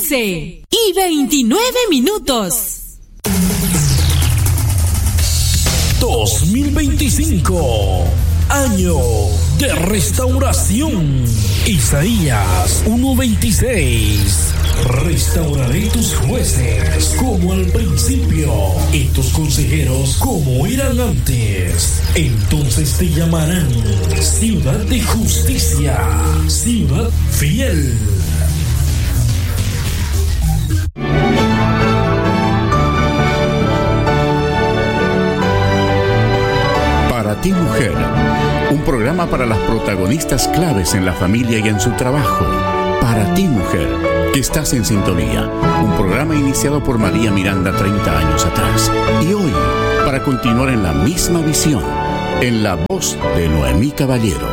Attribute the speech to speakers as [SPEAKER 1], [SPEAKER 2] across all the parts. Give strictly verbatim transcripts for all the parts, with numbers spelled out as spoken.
[SPEAKER 1] once y veintinueve minutos.
[SPEAKER 2] dos mil veinticinco, año de restauración. Isaías uno veintiséis. Restauraré tus jueces como al principio y tus consejeros como eran antes. Entonces te llamarán ciudad de justicia, ciudad fiel.
[SPEAKER 3] Para ti, mujer, un programa para las protagonistas claves en la familia y en su trabajo. Para ti, mujer, que estás en sintonía, un programa iniciado por María Miranda treinta años atrás. Y hoy, para continuar en la misma visión, en la voz de Noemí Caballero.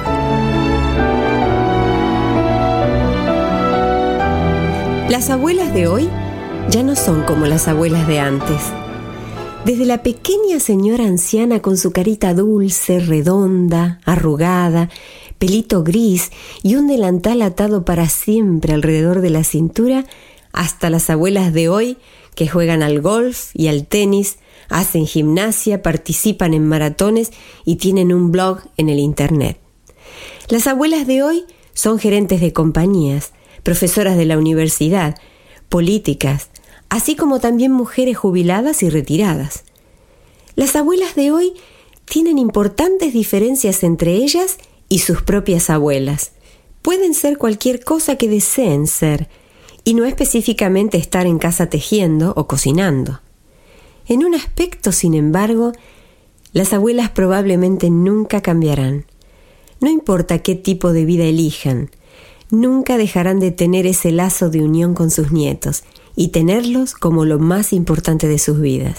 [SPEAKER 4] Las abuelas de hoy ya no son como las abuelas de antes. Desde la pequeña señora anciana con su carita dulce, redonda, arrugada, pelito gris y un delantal atado para siempre alrededor de la cintura, hasta las abuelas de hoy que juegan al golf y al tenis, hacen gimnasia, participan en maratones y tienen un blog en el internet. Las abuelas de hoy son gerentes de compañías, profesoras de la universidad, políticas, así como también mujeres jubiladas y retiradas. Las abuelas de hoy tienen importantes diferencias entre ellas y sus propias abuelas. Pueden ser cualquier cosa que deseen ser, y no específicamente estar en casa tejiendo o cocinando. En un aspecto, sin embargo, las abuelas probablemente nunca cambiarán. No importa qué tipo de vida elijan, nunca dejarán de tener ese lazo de unión con sus nietos y tenerlos como lo más importante de sus vidas.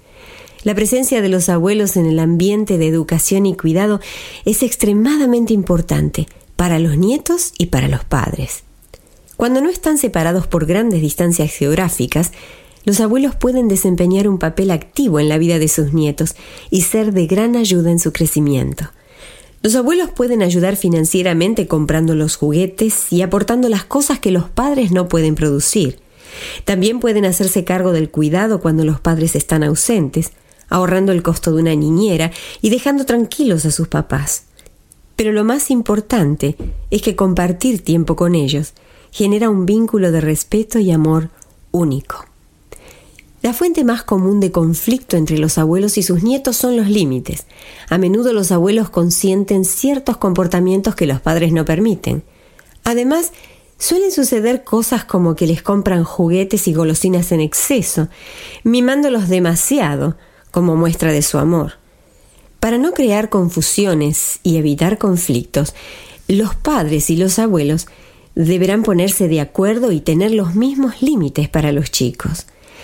[SPEAKER 4] La presencia de los abuelos en el ambiente de educación y cuidado es extremadamente importante para los nietos y para los padres. Cuando no están separados por grandes distancias geográficas, los abuelos pueden desempeñar un papel activo en la vida de sus nietos y ser de gran ayuda en su crecimiento. Los abuelos pueden ayudar financieramente comprando los juguetes y aportando las cosas que los padres no pueden producir. También pueden hacerse cargo del cuidado cuando los padres están ausentes, ahorrando el costo de una niñera y dejando tranquilos a sus papás. Pero lo más importante es que compartir tiempo con ellos genera un vínculo de respeto y amor único. La fuente más común de conflicto entre los abuelos y sus nietos son los límites. A menudo los abuelos consienten ciertos comportamientos que los padres no permiten. Además, suelen suceder cosas como que les compran juguetes y golosinas en exceso, mimándolos demasiado como muestra de su amor. Para no crear confusiones y evitar conflictos, los padres y los abuelos deberán ponerse de acuerdo y tener los mismos límites para los chicos.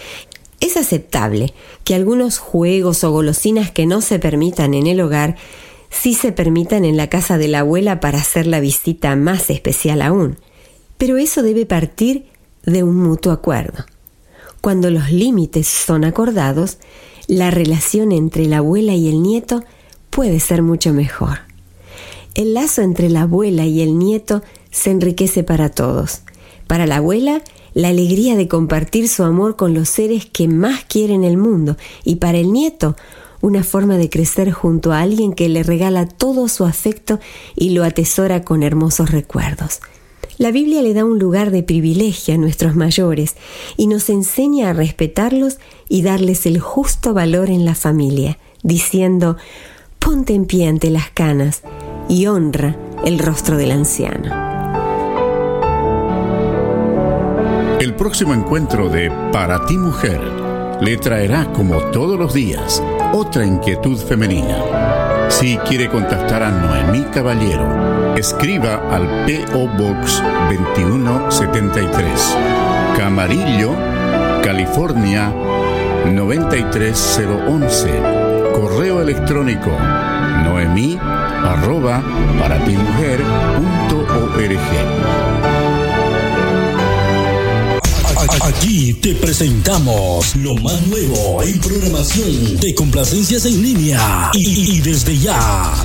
[SPEAKER 4] Es aceptable que algunos juegos o golosinas que no se permitan en el hogar sí se permitan en la casa de la abuela para hacer la visita más especial aún. Pero eso debe partir de un mutuo acuerdo. Cuando los límites son acordados, la relación entre la abuela y el nieto puede ser mucho mejor. El lazo entre la abuela y el nieto se enriquece para todos. Para la abuela, la alegría de compartir su amor con los seres que más quiere en el mundo, y para el nieto, una forma de crecer junto a alguien que le regala todo su afecto y lo atesora con hermosos recuerdos. La Biblia le da un lugar de privilegio a nuestros mayores y nos enseña a respetarlos y darles el justo valor en la familia, diciendo: ponte en pie ante las canas y honra el rostro del anciano.
[SPEAKER 3] El próximo encuentro de Para ti, mujer le traerá, como todos los días, otra inquietud femenina. Si quiere contactar a Noemí Caballero, escriba al P O Box veintiuno setenta y tres, Camarillo, California noventa y tres cero once. Correo electrónico noemí arroba paratimujer punto org.
[SPEAKER 2] Aquí te presentamos lo más nuevo en programación de complacencias en línea y, y desde ya